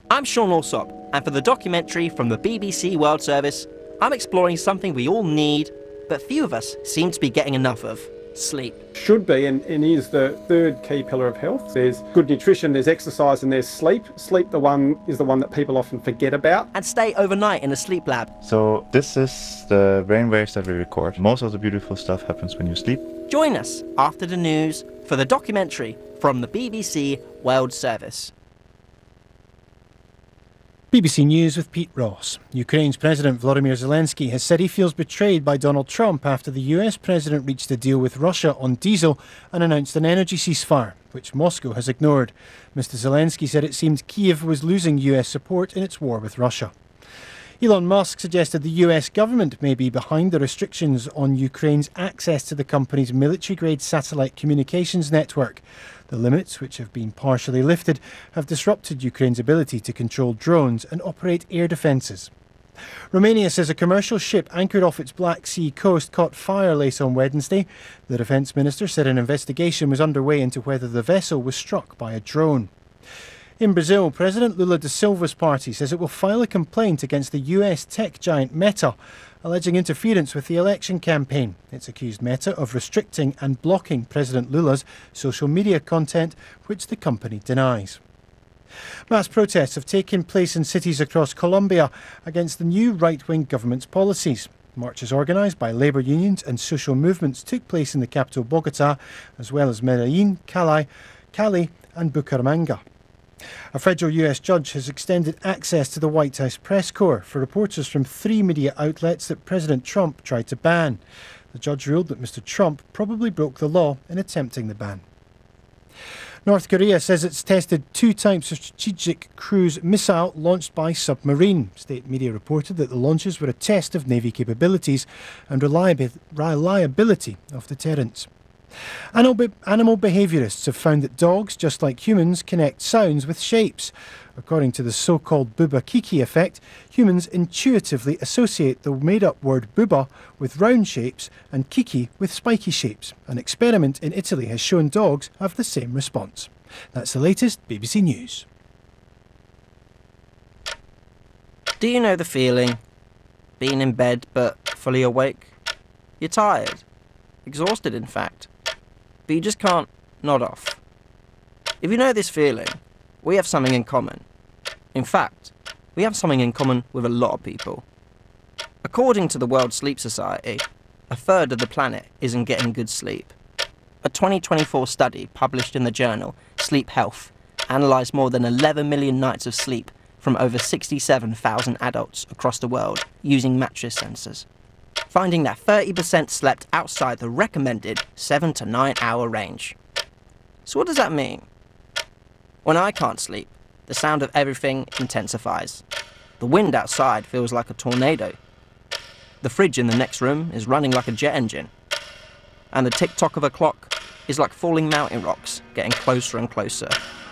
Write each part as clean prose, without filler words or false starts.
I'm Sean Alsop, and for the documentary from the BBC World Service, I'm exploring something we all need, but few of us seem to be getting enough of: sleep. Should be and is the third key pillar of health. There's good nutrition, there's exercise, and there's sleep. Sleep is the one that people often forget about. And stay overnight in a sleep lab. So this is the brainwaves that we record. Most of the beautiful stuff happens when you sleep. Join us after the news for the documentary from the BBC World Service. BBC News with Pete Ross. Ukraine's President Volodymyr Zelensky has said he feels betrayed by Donald Trump after the US President reached a deal with Russia on diesel and announced an energy ceasefire, which Moscow has ignored. Mr. Zelensky said it seemed Kyiv was losing US support in its war with Russia. Elon Musk suggested the US government may be behind the restrictions on Ukraine's access to the company's military-grade satellite communications network. The limits, which have been partially lifted, have disrupted Ukraine's ability to control drones and operate air defences. Romania says a commercial ship anchored off its Black Sea coast caught fire late on Wednesday. The defence minister said an investigation was underway into whether the vessel was struck by a drone. In Brazil, President Lula da Silva's party says it will file a complaint against the US tech giant Meta, alleging interference with the election campaign. It's accused Meta of restricting and blocking President Lula's social media content, which the company denies. Mass protests have taken place in cities across Colombia against the new right-wing government's policies. Marches organised by labour unions and social movements took place in the capital Bogotá, as well as Medellín, Cali and Bucaramanga. A federal US judge has extended access to the White House press corps for reporters from 3 media outlets that President Trump tried to ban. The judge ruled that Mr. Trump probably broke the law in attempting the ban. North Korea says it's tested 2 types of strategic cruise missile launched by submarine. State media reported that the launches were a test of Navy capabilities and reliability of deterrence. Animal behaviourists have found that dogs, just like humans, connect sounds with shapes. According to the so-called Booba-Kiki effect, humans intuitively associate the made-up word Booba with round shapes and Kiki with spiky shapes. An experiment in Italy has shown dogs have the same response. That's the latest BBC News. Do you know the feeling? Being in bed but fully awake? You're tired. Exhausted, in fact. But you just can't nod off. If you know this feeling, we have something in common. In fact, we have something in common with a lot of people. According to the World Sleep Society, 1/3 of the planet isn't getting good sleep. A 2024 study published in the journal Sleep Health analysed more than 11 million nights of sleep from over 67,000 adults across the world using mattress sensors, finding that 30% slept outside the recommended 7 to 9 hour range. So what does that mean? When I can't sleep, the sound of everything intensifies. The wind outside feels like a tornado. The fridge in the next room is running like a jet engine. And the tick-tock of a clock is like falling mountain rocks, getting closer and closer.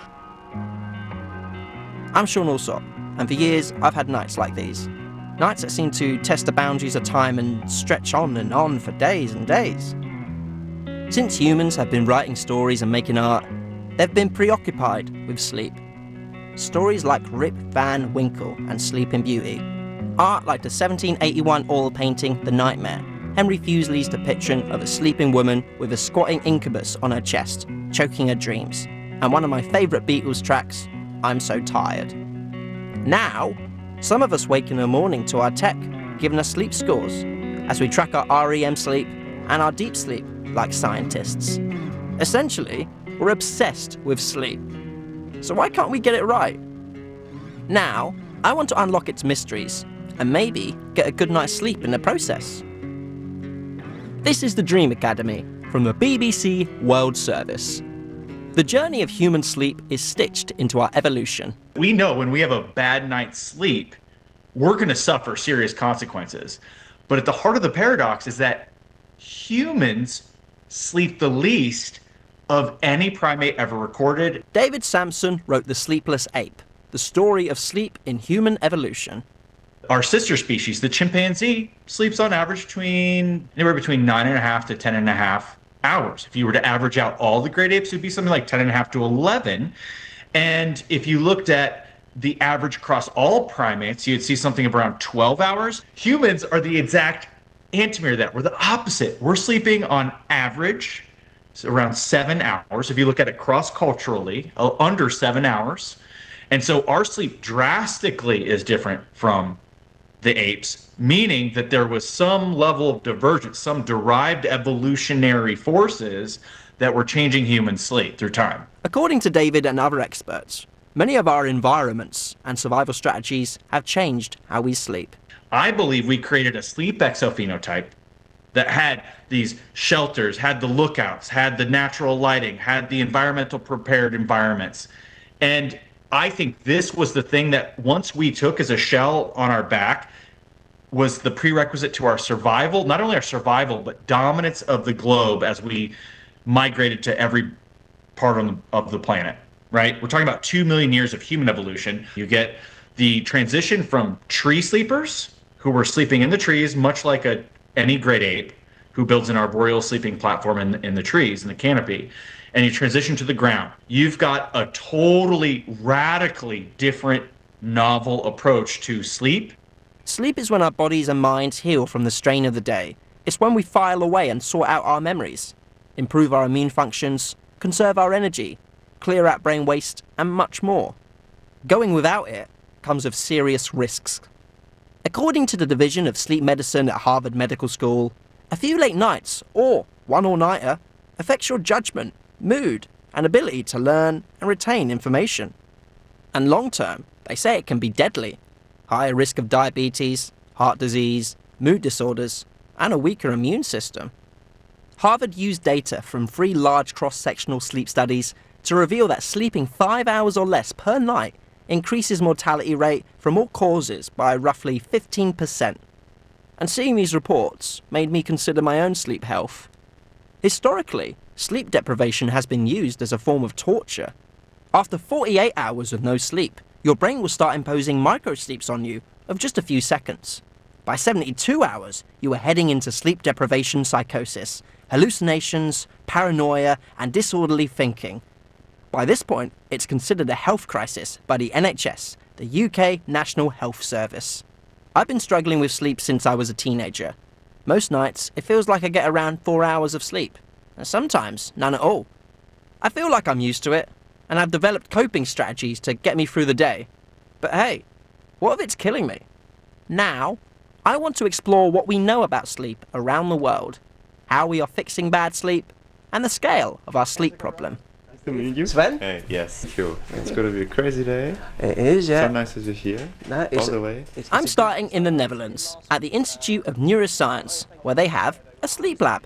I'm Sean Alsop, and for years I've had nights like these. Nights that seem to test the boundaries of time and stretch on and on for days and days. Since humans have been writing stories and making art, they've been preoccupied with sleep. Stories like Rip Van Winkle and Sleeping Beauty. Art like the 1781 oil painting The Nightmare, Henry Fuseli's depiction of a sleeping woman with a squatting incubus on her chest, choking her dreams. And one of my favourite Beatles tracks, I'm So Tired. Now, some of us wake in the morning to our tech giving us sleep scores as we track our REM sleep and our deep sleep like scientists. Essentially, we're obsessed with sleep. So why can't we get it right? Now, I want to unlock its mysteries and maybe get a good night's sleep in the process. This is the Dream Academy from the BBC World Service. The journey of human sleep is stitched into our evolution. We know when we have a bad night's sleep, we're going to suffer serious consequences. But at the heart of the paradox is that humans sleep the least of any primate ever recorded. David Sampson wrote The Sleepless Ape, the story of sleep in human evolution. Our sister species, the chimpanzee, sleeps on average anywhere between 9.5 to 10.5 hours. If you were to average out all the great apes, it would be something like 10.5 to 11. And if you looked at the average across all primates, you'd see something around 12 hours. Humans are the exact antimirror of that. We're the opposite. We're sleeping on average around 7 hours. If you look at it cross-culturally, under 7 hours. And so our sleep drastically is different from the apes, meaning that there was some level of divergence, some derived evolutionary forces that were changing human sleep through time. According to David and other experts, many of our environments and survival strategies have changed how we sleep. I believe we created a sleep exophenotype that had these shelters, had the lookouts, had the natural lighting, had the environmental prepared environments. And I think this was the thing that once we took as a shell on our back was the prerequisite to our survival, not only our survival, but dominance of the globe as we migrated to every part of the planet, right? We're talking about 2 million years of human evolution. You get the transition from tree sleepers, who were sleeping in the trees, much like any great ape who builds an arboreal sleeping platform in the trees, in the canopy, and you transition to the ground. You've got a totally radically different novel approach to sleep. Sleep is when our bodies and minds heal from the strain of the day. It's when we file away and sort out our memories, improve our immune functions, conserve our energy, clear out brain waste, and much more. Going without it comes with serious risks. According to the Division of Sleep Medicine at Harvard Medical School, a few late nights, or one all-nighter, affects your judgment, mood, and ability to learn and retain information. And long-term, they say it can be deadly. Higher risk of diabetes, heart disease, mood disorders, and a weaker immune system. Harvard used data from 3 large cross-sectional sleep studies to reveal that sleeping 5 hours or less per night increases mortality rate from all causes by roughly 15%. And seeing these reports made me consider my own sleep health. Historically, sleep deprivation has been used as a form of torture. After 48 hours of no sleep, your brain will start imposing microsleeps on you of just a few seconds. By 72 hours, you are heading into sleep deprivation psychosis, hallucinations, paranoia, and disorderly thinking. By this point, it's considered a health crisis by the NHS, the UK National Health Service. I've been struggling with sleep since I was a teenager. Most nights, it feels like I get around 4 hours of sleep, and sometimes none at all. I feel like I'm used to it, and I've developed coping strategies to get me through the day. But hey, what if it's killing me? Now, I want to explore what we know about sleep around the world, how we are fixing bad sleep, and the scale of our sleep problem. Nice to meet you. Sven? Hey, yes, thank you. It's going to be a crazy day. It is, yeah. So nice that you're here, all the way. I'm starting in the Netherlands, at the Institute of Neuroscience, where they have a sleep lab.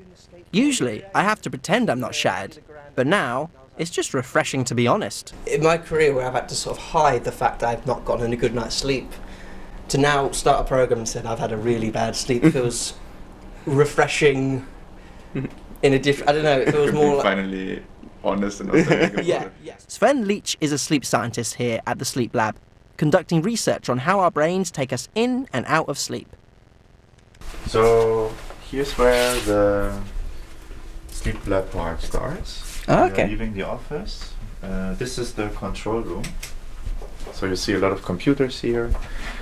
Usually, I have to pretend I'm not shattered, but now, it's just refreshing to be honest. In my career where I've had to sort of hide the fact that I've not gotten a good night's sleep, to now start a program and say I've had a really bad sleep feels refreshing in a different, I don't know, it feels more like... Finally honest and authentic about Yeah, it. yeah. Sven Leach is a sleep scientist here at the Sleep Lab, conducting research on how our brains take us in and out of sleep. So here's where the sleep lab part starts. Oh, We okay. are leaving the office. This is the control room. So you see a lot of computers here,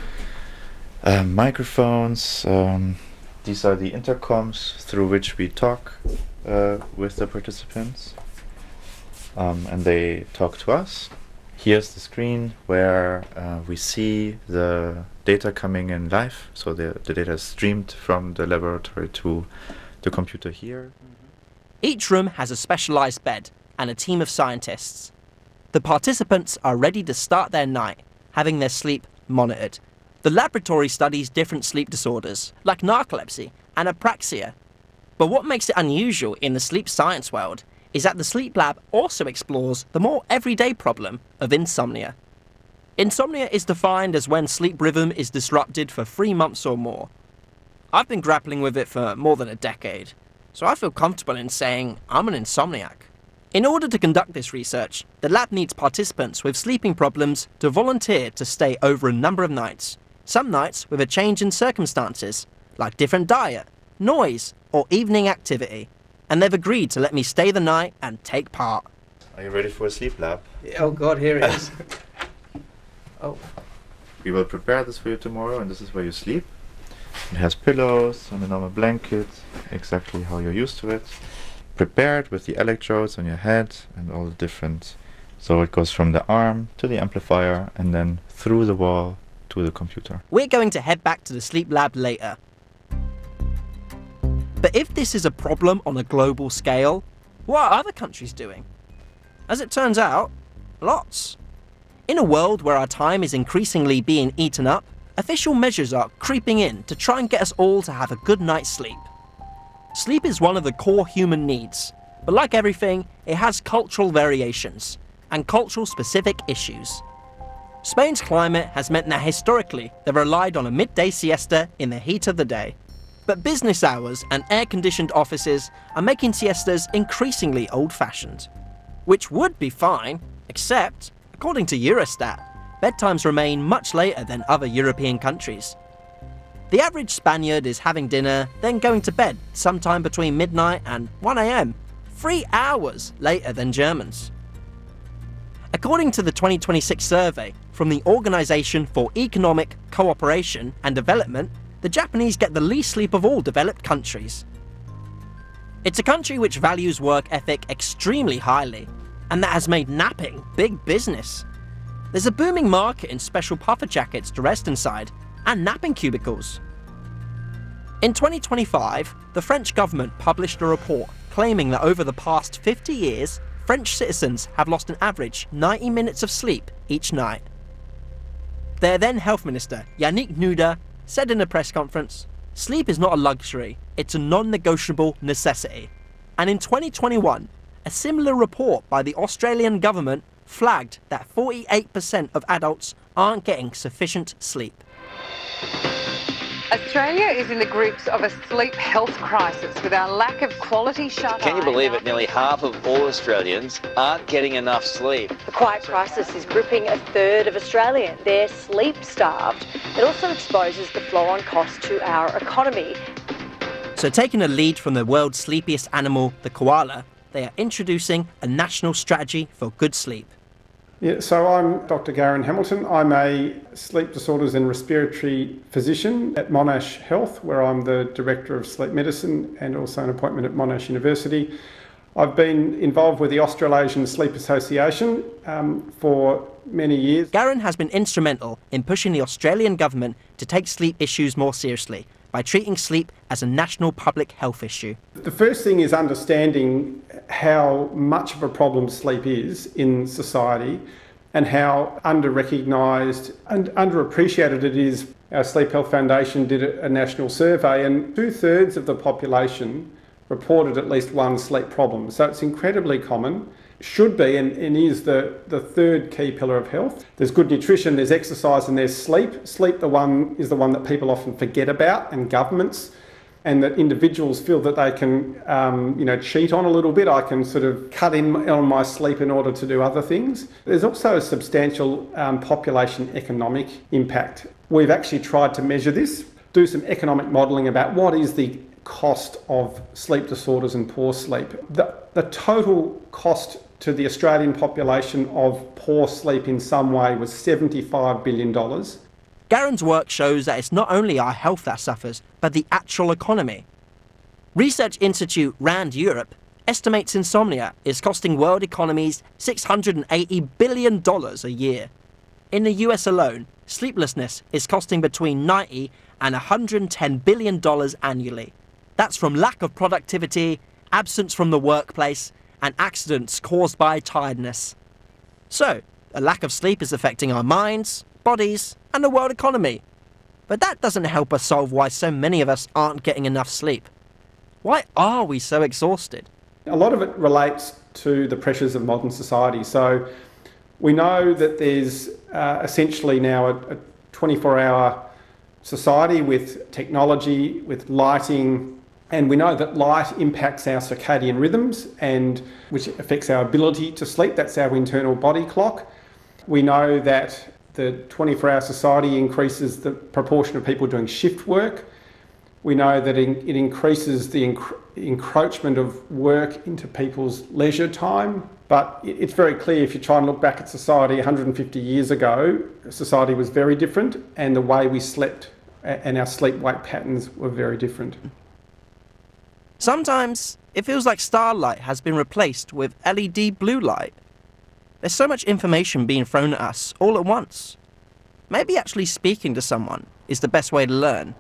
microphones. These are the intercoms through which we talk with the participants, and they talk to us. Here's the screen where we see the data coming in live. So the data is streamed from the laboratory to the computer here. Each room has a specialised bed and a team of scientists. The participants are ready to start their night, having their sleep monitored. The laboratory studies different sleep disorders, like narcolepsy and apraxia. But what makes it unusual in the sleep science world is that the Sleep Lab also explores the more everyday problem of insomnia. Insomnia is defined as when sleep rhythm is disrupted for 3 months or more. I've been grappling with it for more than a decade, so I feel comfortable in saying I'm an insomniac. In order to conduct this research, the lab needs participants with sleeping problems to volunteer to stay over a number of nights, some nights with a change in circumstances, like different diet, noise, or evening activity, and they've agreed to let me stay the night and take part. Are you ready for a sleep lab? Oh God, here it is. Oh. We will prepare this for you tomorrow, and this is where you sleep. It has pillows and a normal blanket, exactly how you're used to it. Prepared with the electrodes on your head and all the different... So it goes from the arm to the amplifier and then through the wall to the computer. We're going to head back to the sleep lab later. But if this is a problem on a global scale, what are other countries doing? As it turns out, lots. In a world where our time is increasingly being eaten up, official measures are creeping in to try and get us all to have a good night's sleep. Sleep is one of the core human needs, but like everything, it has cultural variations and cultural specific issues. Spain's climate has meant that historically they've relied on a midday siesta in the heat of the day. But business hours and air-conditioned offices are making siestas increasingly old-fashioned. Which would be fine, except, according to Eurostat, bedtimes remain much later than other European countries. The average Spaniard is having dinner, then going to bed sometime between midnight and 1 AM, 3 hours later than Germans. According to the 2026 survey from the Organization for Economic Cooperation and Development, the Japanese get the least sleep of all developed countries. It's a country which values work ethic extremely highly, and that has made napping big business. There's a booming market in special puffer jackets to rest inside, and napping cubicles. In 2025, the French government published a report claiming that over the past 50 years, French citizens have lost an average 90 minutes of sleep each night. Their then Health Minister, Yannick Nouda, said in a press conference, "Sleep is not a luxury, it's a non-negotiable necessity." And in 2021, a similar report by the Australian government flagged that 48% of adults aren't getting sufficient sleep. Australia is in the grips of a sleep health crisis with our lack of quality shut-eye. Can you believe it? Nearly half of all Australians aren't getting enough sleep. The quiet crisis is gripping a third of Australians. They're sleep-starved. It also exposes the flow-on cost to our economy. So taking a lead from the world's sleepiest animal, the koala, they are introducing a national strategy for good sleep. Yeah, so I'm Dr. Garen Hamilton. I'm a sleep disorders and respiratory physician at Monash Health, where I'm the Director of Sleep Medicine and also an appointment at Monash University. I've been involved with the Australasian Sleep Association for many years. Garen has been instrumental in pushing the Australian government to take sleep issues more seriously by treating sleep as a national public health issue. The first thing is understanding how much of a problem sleep is in society and how under-recognised and underappreciated it is. Our Sleep Health Foundation did a national survey and 2/3 of the population reported at least one sleep problem. So it's incredibly common. Should be and is the third key pillar of health. There's good nutrition, there's exercise and there's sleep. Sleep is the one that people often forget about, and governments, and that individuals feel that they can cheat on a little bit. I can sort of cut in on my sleep in order to do other things. There's also a substantial population economic impact. We've actually tried to measure this, do some economic modelling about what is the cost of sleep disorders and poor sleep. The total cost to the Australian population of poor sleep in some way was $75 billion. Garen's work shows that it's not only our health that suffers, but the actual economy. Research Institute RAND Europe estimates insomnia is costing world economies $680 billion a year. In the US alone, sleeplessness is costing between $90 and $110 billion annually. That's from lack of productivity, absence from the workplace, and accidents caused by tiredness. So, a lack of sleep is affecting our minds, bodies, and the world economy. But that doesn't help us solve why so many of us aren't getting enough sleep. Why are we so exhausted? A lot of it relates to the pressures of modern society. So we know that there's essentially now a 24-hour society with technology, with lighting, and we know that light impacts our circadian rhythms, and which affects our ability to sleep. That's our internal body clock. We know that the 24-hour society increases the proportion of people doing shift work. We know that it increases the encroachment of work into people's leisure time. But it's very clear if you try and look back at society 150 years ago, society was very different, and the way we slept and our sleep-wake patterns were very different. Sometimes it feels like starlight has been replaced with LED blue light. There's so much information being thrown at us all at once. Maybe actually speaking to someone is the best way to learn.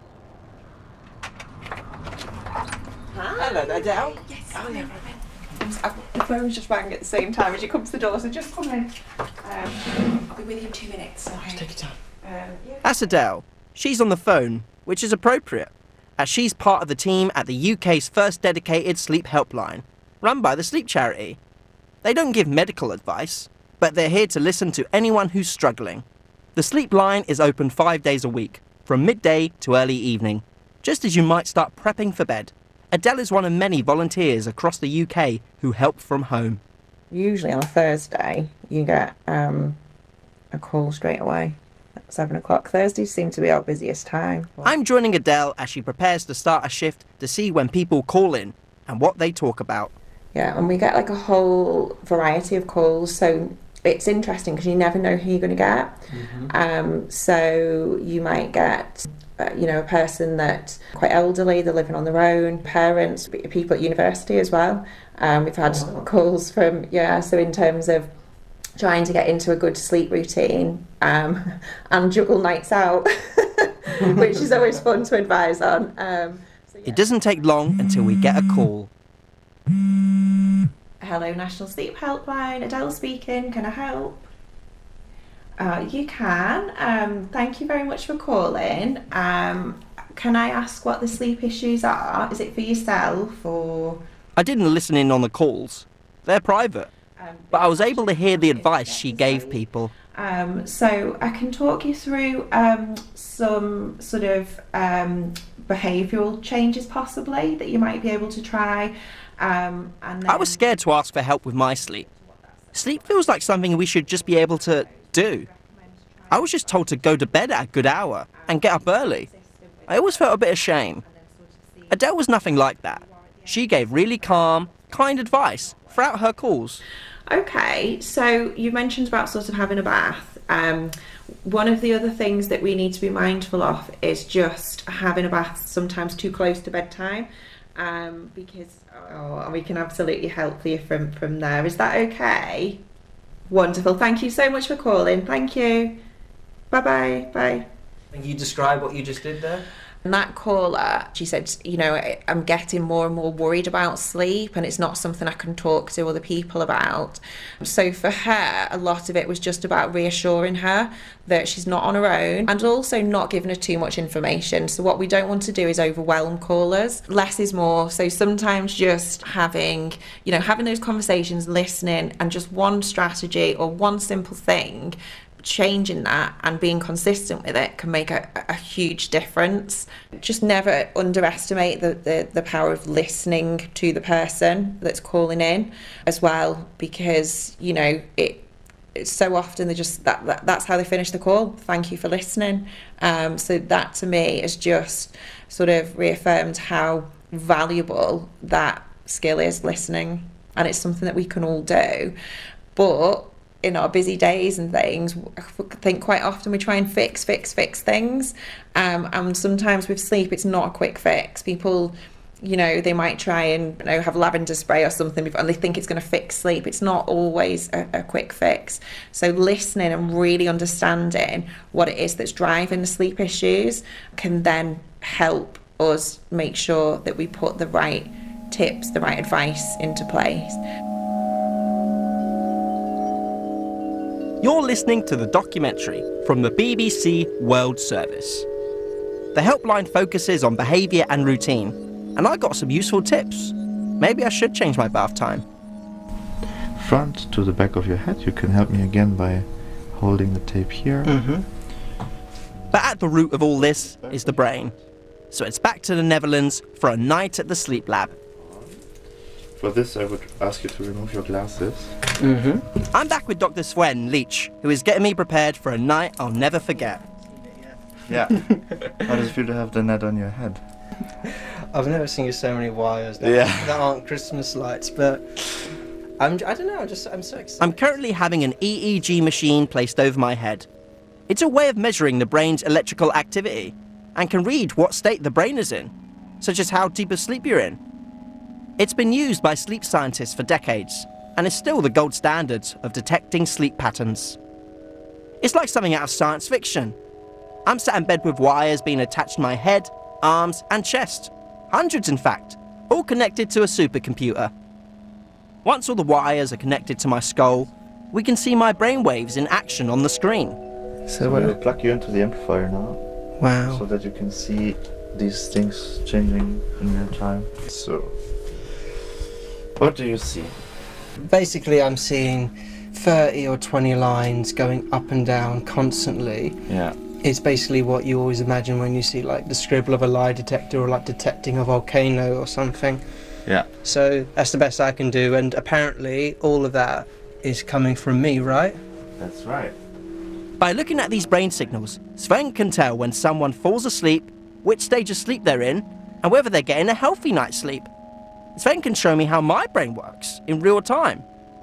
Hello there, Del. Yes. Oh, yeah. The phone's just rang at the same time as you come to the door, so just come in. I'll be with you in 2 minutes. Okay. Just take your time. Yeah. That's Adele. She's on the phone, which is appropriate, as she's part of the team at the UK's first dedicated sleep helpline, run by the Sleep Charity. They don't give medical advice, but they're here to listen to anyone who's struggling. The Sleep Line is open 5 days a week, from midday to early evening, just as you might start prepping for bed. Adele is one of many volunteers across the UK who help from home. Usually on a Thursday, you get a call straight away at 7 o'clock. Thursdays seem to be our busiest time. I'm joining Adele as she prepares to start a shift to see when people call in and what they talk about. Yeah, and we get like a whole variety of calls, so it's interesting because you never know who you're going to get. So you might get a person that's quite elderly, they're living on their own, parents, people at university as well. We've had calls from, so in terms of trying to get into a good sleep routine and juggle nights out, which is always fun to advise on. It doesn't take long until we get a call. Hello, National Sleep Helpline, Adele speaking, can I help? You can. Thank you very much for calling. Can I ask what the sleep issues are? Is it for yourself or...? I didn't listen in on the calls. They're private. But I was able to hear the advice she gave people. So I can talk you through some sort of behavioural changes possibly that you might be able to try. And then... I was scared to ask for help with my sleep. Sleep feels like something we should just be able to do. I was just told to go to bed at a good hour and get up early. I always felt a bit ashamed. Adele was nothing like that. She gave really calm, kind advice throughout her calls. Okay, so you mentioned about sort of having a bath. One of the other things that we need to be mindful of is just having a bath sometimes too close to bedtime, because we can absolutely help you from there. Is that okay? Wonderful. Thank you so much for calling. Thank you. Bye-bye. Bye. Can you describe what you just did there? And that caller, she said, I'm getting more and more worried about sleep and it's not something I can talk to other people about. So for her, a lot of it was just about reassuring her that she's not on her own and also not giving her too much information. So what we don't want to do is overwhelm callers. Less is more. So sometimes just having those conversations, listening, and just one strategy or one simple thing, changing that and being consistent with it can make a huge difference. Just never underestimate the power of listening to the person that's calling in as well, because it's so often they just that's how they finish the call. Thank you for listening. So that to me has just sort of reaffirmed how valuable that skill is, listening, and it's something that we can all do. But in our busy days and things, I think quite often we try and fix things, and sometimes with sleep it's not a quick fix. People, they might try and have lavender spray or something and they think it's going to fix sleep. It's not always a quick fix. So listening and really understanding what it is that's driving the sleep issues can then help us make sure that we put the right tips, the right advice into place. You're listening to the documentary from the BBC World Service. The helpline focuses on behaviour and routine, and I got some useful tips. Maybe I should change my bath time. Front to the back of your head. You can help me again by holding the tape here. But at the root of all this is the brain. So it's back to the Netherlands for a night at the sleep lab. For this, I would ask you to remove your glasses. I'm back with Dr. Sven Leach, who is getting me prepared for a night I'll never forget. Yeah. How does it feel to have the net on your head? I've never seen so many wires that aren't Christmas lights, but I don't know, I'm so excited. I'm currently having an EEG machine placed over my head. It's a way of measuring the brain's electrical activity and can read what state the brain is in, such as how deep a sleep you're in. It's been used by sleep scientists for decades and is still the gold standard of detecting sleep patterns. It's like something out of science fiction. I'm sat in bed with wires being attached to my head, arms and chest. Hundreds in fact, all connected to a supercomputer. Once all the wires are connected to my skull, we can see my brainwaves in action on the screen. So we'll plug you into the amplifier now. Wow. So that you can see these things changing in real time. So, what do you see? Basically, I'm seeing 30 or 20 lines going up and down constantly. Yeah. It's basically what you always imagine when you see like the scribble of a lie detector or like detecting a volcano or something. Yeah. So that's the best I can do, and apparently all of that is coming from me, right? That's right. By looking at these brain signals, Sven can tell when someone falls asleep, which stage of sleep they're in, and whether they're getting a healthy night's sleep. Sven can show me how my brain works in real time.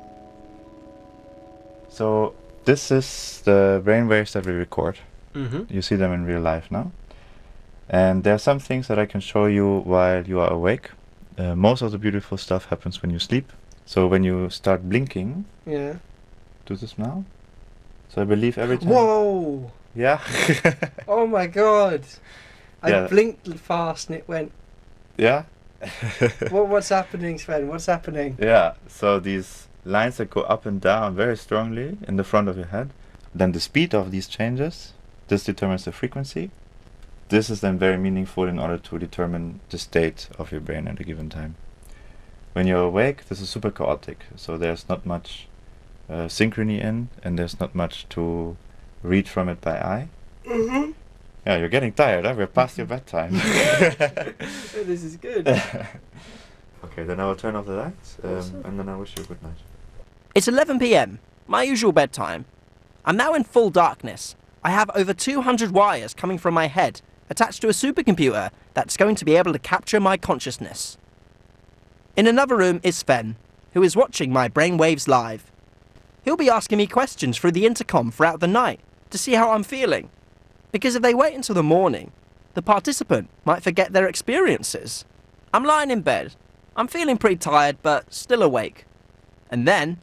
So this is the brainwaves that we record. Mm-hmm. You see them in real life now. And there are some things that I can show you while you are awake. Most of the beautiful stuff happens when you sleep. So when you start blinking, Yeah. do this now. So I believe every time. Whoa! Yeah. Oh my god! I Yeah. blinked fast and it went. Yeah. What's happening, Sven? What's happening? Yeah. So these lines that go up and down very strongly in the front of your head. Then the speed of these changes. This determines the frequency. This is then very meaningful in order to determine the state of your brain at a given time. When you're awake, this is super chaotic, so there's not much synchrony in, and there's not much to read from it by eye. Mm-hmm. Yeah, you're getting tired, huh? We're past your bedtime. This is good. Okay, then I will turn off the lights, and then I wish you a good night. It's 11 PM, my usual bedtime. I'm now in full darkness. I have over 200 wires coming from my head, attached to a supercomputer that's going to be able to capture my consciousness. In another room is Sven, who is watching my brainwaves live. He'll be asking me questions through the intercom throughout the night to see how I'm feeling. Because if they wait until the morning, the participant might forget their experiences. I'm lying in bed. I'm feeling pretty tired, but still awake. And then...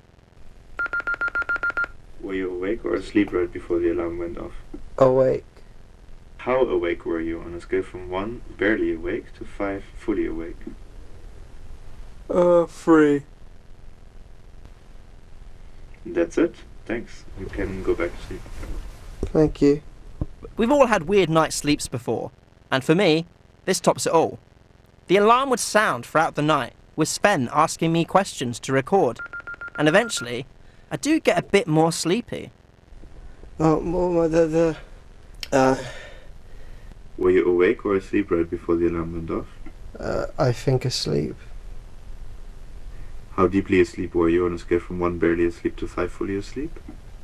Were you awake or asleep right before the alarm went off? Awake. How awake were you on a scale from 1, barely awake, to 5, fully awake? 3. That's it. Thanks. You can go back to sleep. Thank you. We've all had weird night sleeps before, and for me, this tops it all. The alarm would sound throughout the night, with Sven asking me questions to record, and eventually, I do get a bit more sleepy. Oh, Were you awake or asleep right before the alarm went off? I think asleep. How deeply asleep were you on a scale from 1 barely asleep to 5 fully asleep?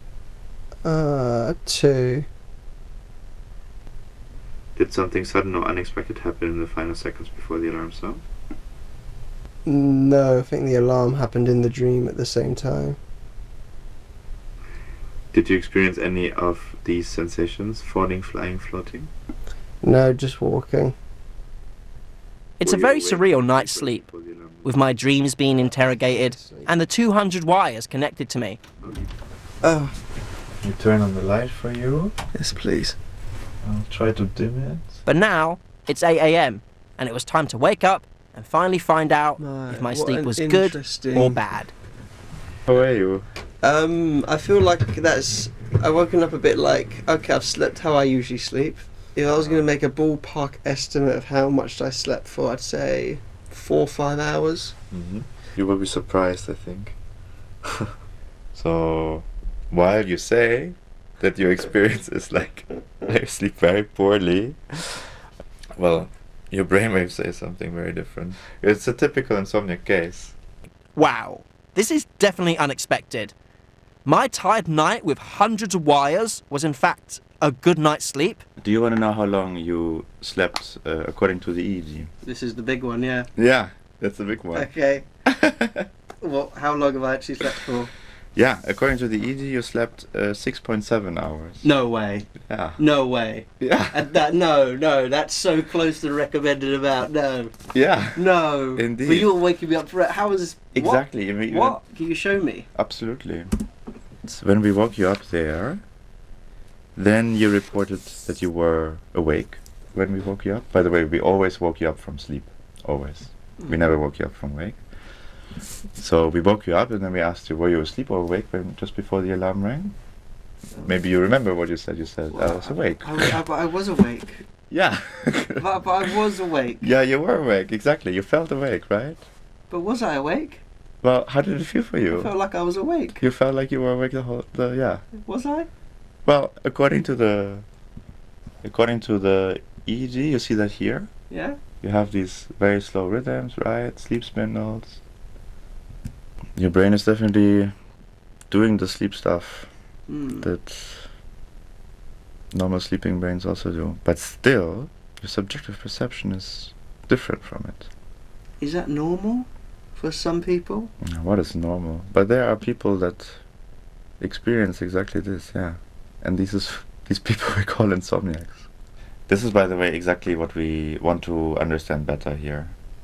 2. Did something sudden or unexpected happen in the final seconds before the alarm sounded? No, I think the alarm happened in the dream at the same time. Did you experience any of these sensations? Falling, flying, floating? No, just walking. It's a very surreal night's sleep, with my dreams being interrogated and the 200 wires connected to me. Oh. You turn on the light for you. Yes, please. I'll try to dim it. But now, it's 8 AM, and it was time to wake up and finally find out if my sleep was good or bad. How are you? I feel like I've woken up a bit like, okay, I've slept how I usually sleep. If I was going to make a ballpark estimate of how much I slept for, I'd say 4 or 5 hours. Mm-hmm. You will be surprised, I think. So, while you say that your experience is like you sleep very poorly, well, your brainwaves say something very different. It's a typical insomniac case. Wow, this is definitely unexpected. My tired night with hundreds of wires was in fact a good night's sleep. Do you want to know how long you slept according to the EEG? This is the big one, yeah. Yeah, that's the big one. Okay. How long have I actually slept for? Yeah, according to the ED, you slept 6.7 hours. No way. Yeah. No way. Yeah. And that's so close to the recommended amount. No. Yeah. No. Indeed. But you were waking me up for it. How was... Exactly. What? Can you show me? Absolutely. So when we woke you up there, then you reported that you were awake when we woke you up. By the way, we always woke you up from sleep. Always. We never woke you up from wake. So we woke you up and then we asked you, were you asleep or awake just before the alarm rang? Maybe you remember what you said. You said, I was awake. I was awake. Yeah. but I was awake. Yeah, you were awake. Exactly. You felt awake, right? But was I awake? Well, how did it feel for you? I felt like I was awake. You felt like you were awake yeah. Was I? Well, according to the EEG, you see that here. Yeah. You have these very slow rhythms, right? Sleep spindles. Your brain is definitely doing the sleep stuff that normal sleeping brains also do. But still, your subjective perception is different from it. Is that normal for some people? What is normal? But there are people that experience exactly this, yeah. And these people we call insomniacs. This is, by the way, exactly what we want to understand better here.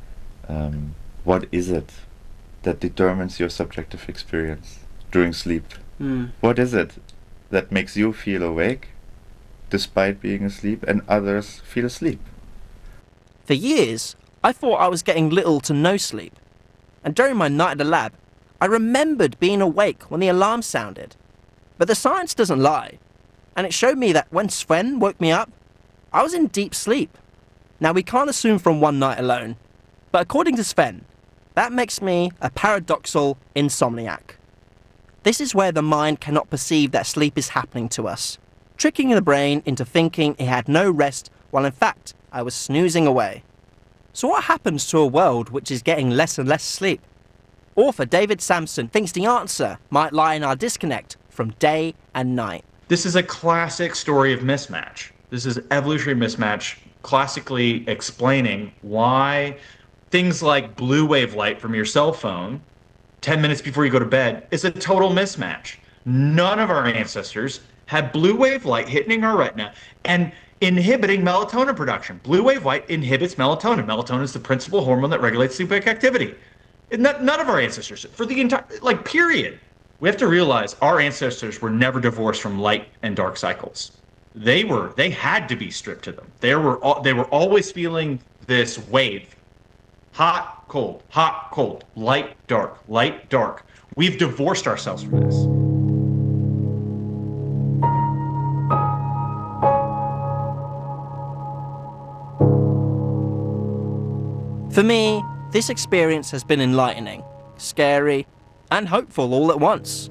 What is it that determines your subjective experience during sleep? What is it that makes you feel awake despite being asleep and others feel asleep? For years, I thought I was getting little to no sleep. And during my night at the lab, I remembered being awake when the alarm sounded. But the science doesn't lie. And it showed me that when Sven woke me up, I was in deep sleep. Now, we can't assume from one night alone, but according to Sven, that makes me a paradoxal insomniac. This is where the mind cannot perceive that sleep is happening to us, tricking the brain into thinking it had no rest while in fact I was snoozing away. So what happens to a world which is getting less and less sleep? Author David Sampson thinks the answer might lie in our disconnect from day and night. This is a classic story of mismatch. This is evolutionary mismatch, classically explaining why things like blue wave light from your cell phone 10 minutes before you go to bed is a total mismatch. None of our ancestors had blue wave light hitting our retina and inhibiting melatonin production. Blue wave light inhibits melatonin. Melatonin is the principal hormone that regulates sleep-wake activity. None of our ancestors, for the entire, period. We have to realize our ancestors were never divorced from light and dark cycles. They had to be stripped to them. They were always feeling this wave. Hot, cold, light, dark. We've divorced ourselves from this. For me, this experience has been enlightening, scary, and hopeful all at once.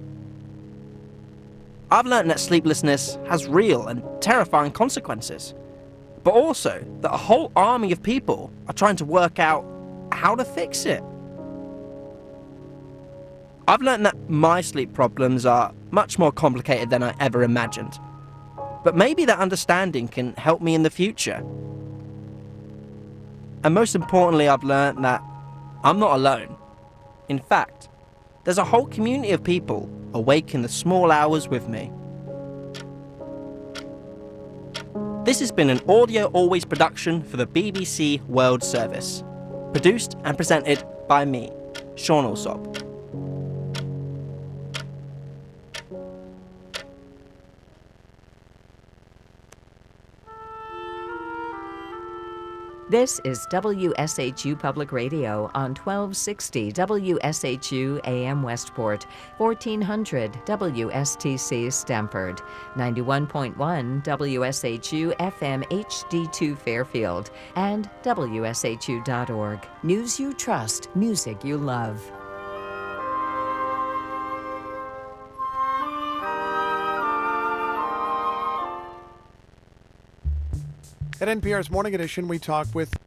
I've learned that sleeplessness has real and terrifying consequences, but also that a whole army of people are trying to work out how to fix it. I've learned that my sleep problems are much more complicated than I ever imagined, but maybe that understanding can help me in the future. And most importantly, I've learned that I'm not alone. In fact, there's a whole community of people awake in the small hours with me. This has been an Audio Always production for the BBC World Service. Produced and presented by me, Sean Alsop. This is WSHU Public Radio on 1260 WSHU AM Westport, 1400 WSTC Stamford, 91.1 WSHU FM HD2 Fairfield, and WSHU.org. News you trust, music you love. At NPR's Morning Edition, we talk with